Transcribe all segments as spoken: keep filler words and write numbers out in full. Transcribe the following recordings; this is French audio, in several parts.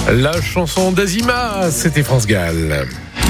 La chanson d'Azima, c'était France Gall.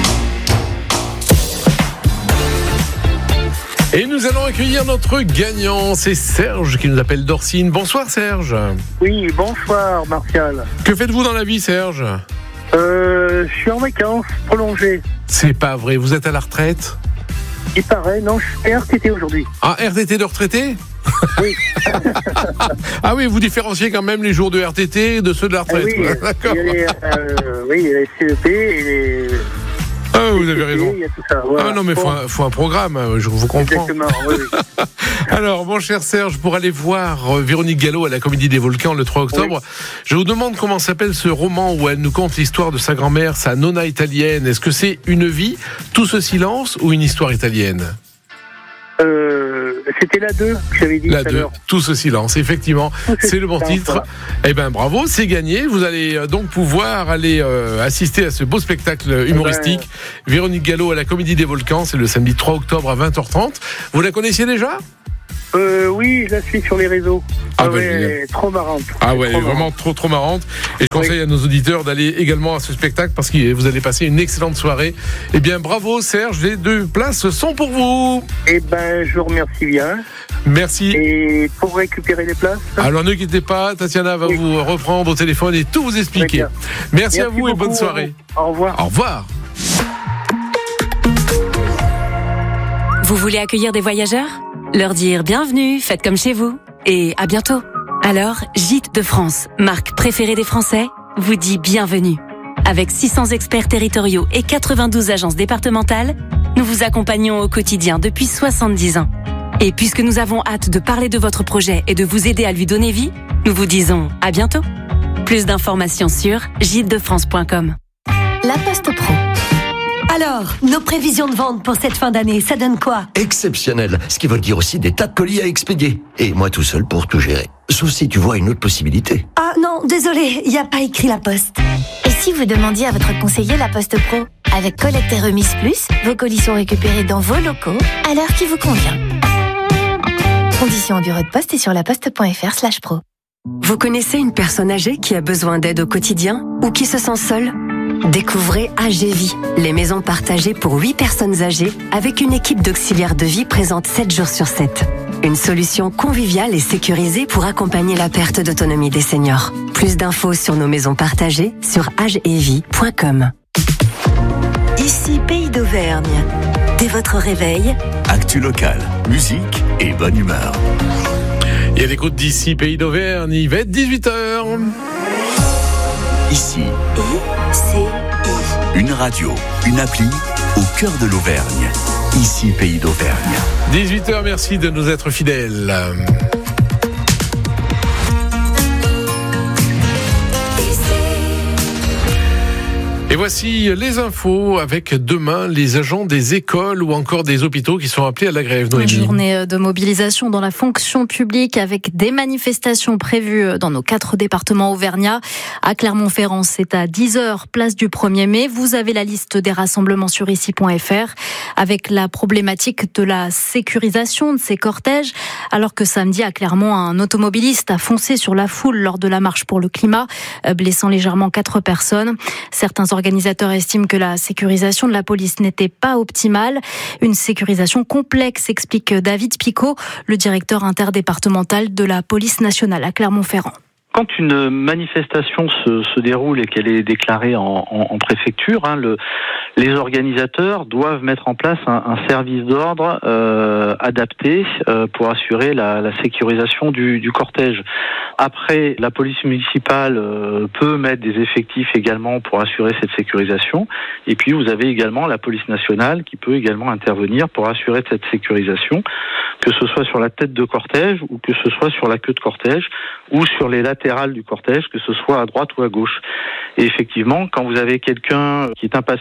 Et nous allons accueillir notre gagnant, c'est Serge qui nous appelle d'Orsine. Bonsoir Serge. Oui, bonsoir Martial. Que faites-vous dans la vie Serge ? Euh, je suis en vacances prolongées. C'est pas vrai, vous êtes à la retraite ? Il paraît, non, je suis R T T aujourd'hui. Ah, R T T de retraité ? Oui. Ah oui, vous différenciez quand même les jours de R T T de ceux de la retraite. Ah oui, ouais, d'accord. Il y a les, euh, oui, il y a les C E P et les... Ah, vous avez raison. Il y a tout ça. Voilà. Ah non, mais il faut, faut un programme, je vous comprends. Exactement, oui, oui. Alors, mon cher Serge, pour aller voir euh, Véronique Gallo à la Comédie des Volcans le trois octobre, oui. Je vous demande comment s'appelle ce roman où elle nous conte l'histoire de sa grand-mère, sa nonna italienne. Est-ce que c'est Une vie, tout ce silence ou une histoire italienne ? Euh, c'était la deux que j'avais dit la tout à deux, l'heure. Tout ce silence, effectivement, tout c'est le bon titre. Voilà. Eh ben bravo, c'est gagné. Vous allez euh, donc pouvoir aller euh, assister à ce beau spectacle humoristique. Ben... Véronique Gallo à la Comédie des Volcans, c'est le samedi trois octobre à vingt heures trente. Vous la connaissiez déjà ? Euh, oui, je la suis sur les réseaux. Ah, ah bah, ouais, trop marrante. Ah ouais, trop vraiment marrante. trop trop marrante. Et je conseille oui. à nos auditeurs d'aller également à ce spectacle parce que vous allez passer une excellente soirée. Eh bien, bravo Serge, les deux places sont pour vous. Eh ben, je vous remercie bien. Merci. Et pour récupérer les places. Alors ne quittez pas, Tatiana va oui. vous reprendre au téléphone et tout vous expliquer. Merci, Merci à vous beaucoup. Et bonne soirée. Au revoir. Au revoir. Vous voulez accueillir des voyageurs ? Leur dire bienvenue, faites comme chez vous et à bientôt. Alors, Gîtes de France, marque préférée des Français, vous dit bienvenue. Avec six cents experts territoriaux et quatre-vingt-douze agences départementales, nous vous accompagnons au quotidien depuis soixante-dix ans. Et puisque nous avons hâte de parler de votre projet et de vous aider à lui donner vie, nous vous disons à bientôt. Plus d'informations sur gîtes de france point com. La Poste Pro. Alors, nos prévisions de vente pour cette fin d'année, ça donne quoi ? Exceptionnel, ce qui veut dire aussi des tas de colis à expédier. Et moi tout seul pour tout gérer. Sauf si tu vois une autre possibilité. Ah non, désolé, il n'y a pas écrit La Poste. Et si vous demandiez à votre conseiller La Poste Pro ? Avec collecte et remise plus, vos colis sont récupérés dans vos locaux à l'heure qui vous convient. Conditions au bureau de poste et sur laposte.fr slash pro. Vous connaissez une personne âgée qui a besoin d'aide au quotidien ou qui se sent seule ? Découvrez Agévie, les maisons partagées pour huit personnes âgées avec une équipe d'auxiliaires de vie présente sept jours sur sept. Une solution conviviale et sécurisée pour accompagner la perte d'autonomie des seniors. Plus d'infos sur nos maisons partagées sur agevie point com. Ici Pays d'Auvergne. Dès votre réveil, actu locale, musique et bonne humeur. Il y a l'écoute d'ici Pays d'Auvergne, il va être dix-huit heures. Ici, I C I. Une radio, une appli au cœur de l'Auvergne. Ici, Pays d'Auvergne. dix-huit heures, merci de nous être fidèles. Et voici les infos avec demain les agents des écoles ou encore des hôpitaux qui sont appelés à la grève. Une journée de mobilisation dans la fonction publique avec des manifestations prévues dans nos quatre départements auvergnats. À Clermont-Ferrand, c'est à dix heures, place du premier mai. Vous avez la liste des rassemblements sur ici point f r avec la problématique de la sécurisation de ces cortèges. Alors que samedi à Clermont, un automobiliste a foncé sur la foule lors de la marche pour le climat, blessant légèrement quatre personnes. Certains organisateurs estiment que la sécurisation de la police n'était pas optimale. Une sécurisation complexe, explique David Picot, le directeur interdépartemental de la police nationale à Clermont-Ferrand. Quand une manifestation se, se déroule et qu'elle est déclarée en, en, en préfecture, hein, le, les organisateurs doivent mettre en place un, un service d'ordre euh, adapté euh, pour assurer la, la sécurisation du, du cortège. Après, la police municipale euh, peut mettre des effectifs également pour assurer cette sécurisation. Et puis, vous avez également la police nationale qui peut également intervenir pour assurer cette sécurisation, que ce soit sur la tête de cortège ou que ce soit sur la queue de cortège ou sur les latérales du cortège, que ce soit à droite ou à gauche. Et effectivement, quand vous avez quelqu'un qui est impatient,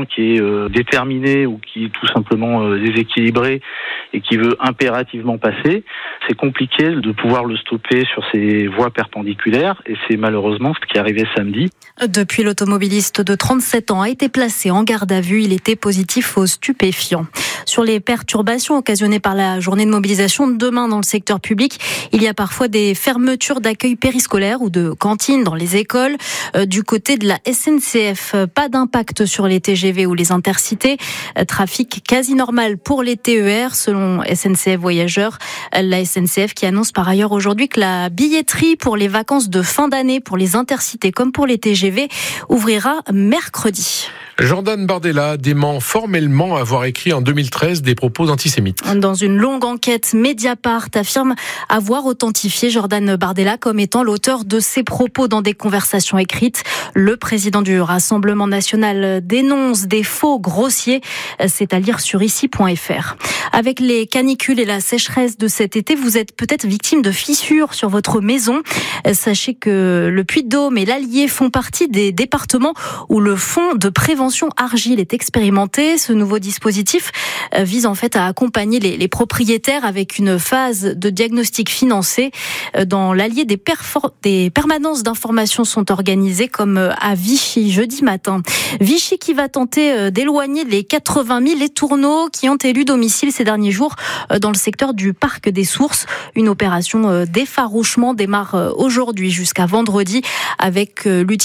qui est euh, déterminé ou qui est tout simplement euh, déséquilibré et qui veut impérativement passer, c'est compliqué de pouvoir le stopper sur ces voies perpendiculaires et c'est malheureusement ce qui est arrivé samedi. Depuis, l'automobiliste de trente-sept ans a été placé en garde à vue. Il était positif aux stupéfiants. Sur les perturbations occasionnées par la journée de mobilisation de demain dans le secteur public, il y a parfois des fermetures d'accueil périscolaire ou de cantines dans les écoles. Euh, du côté de la S N C F, pas d'impact sur les T G V ou les intercités. Euh, trafic quasi normal pour les T E R, selon S N C F Voyageurs. La S N C F qui annonce par ailleurs aujourd'hui que la billetterie pour les vacances de fin d'année pour les intercités comme pour les T G V ouvrira mercredi. Jordan Bardella dément formellement avoir écrit en deux mille treize des propos antisémites. Dans une longue enquête, Mediapart affirme avoir authentifié Jordan Bardella comme étant l'auteur de ces propos dans des conversations écrites. Le président du Rassemblement national dénonce des faux grossiers. C'est à lire sur ici point f r. Avec les canicules et la sécheresse de cet été, vous êtes peut-être victime de fissures sur votre maison. Sachez que le Puy-de-Dôme et l'Allier font partie des départements où le fonds de prévention Argile est expérimenté. Ce nouveau dispositif vise en fait à accompagner les, les propriétaires avec une phase de diagnostic financé. Dans l'Allier, des, perfor- des permanences d'information sont organisées comme à Vichy jeudi matin. Vichy qui va tenter d'éloigner les quatre-vingt mille étourneaux qui ont élu domicile ces derniers jours dans le secteur du Parc des Sources. Une opération d'effarouchement démarre aujourd'hui jusqu'à vendredi avec l'utilisation